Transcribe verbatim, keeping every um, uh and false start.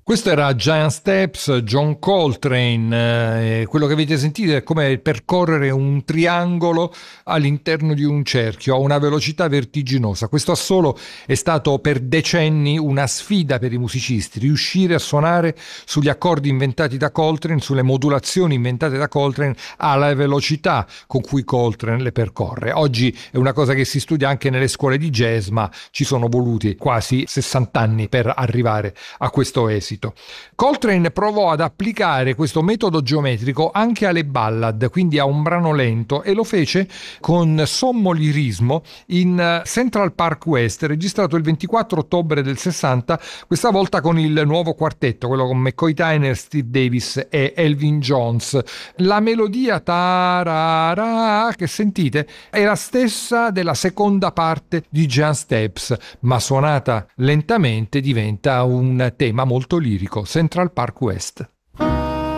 Questo era Giant Steps, John Coltrane. Eh, quello che avete sentito è come percorrere un triangolo all'interno di un cerchio a una velocità vertiginosa. Questo assolo è stato per decenni una sfida per i musicisti, riuscire a suonare sugli accordi inventati da Coltrane, sulle modulazioni inventate da Coltrane, alla velocità con cui Coltrane le percorre. Oggi è una cosa che si studia anche nelle scuole di jazz, ma ci sono voluti quasi sessanta anni per arrivare a questo esito. Coltrane provò ad applicare questo metodo geometrico anche alle ballad, quindi a un brano lento, e lo fece con sommo lirismo in Central Park West, registrato il ventiquattro ottobre del sessanta, questa volta con il nuovo quartetto, quello con McCoy Tyner, Steve Davis e Elvin Jones. La melodia tarara che sentite è la stessa della seconda parte di Giant Steps, ma suonata lentamente diventa un tema molto lirico, Central Park West.